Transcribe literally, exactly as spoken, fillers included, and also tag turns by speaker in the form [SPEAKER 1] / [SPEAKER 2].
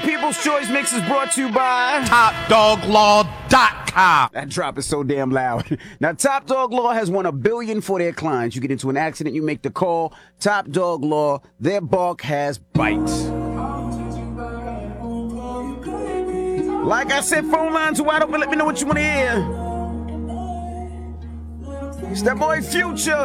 [SPEAKER 1] People's Choice Mix is brought to you by
[SPEAKER 2] Top Dog Law dot com.
[SPEAKER 1] That drop is so damn loud. Now, Top Dog Law has won a billion for their clients. You get into an accident, you make the call. Top Dog Law, their bark has bites. Like I said, phone lines are wide open. Let me know what you want to hear. It's that boy Future.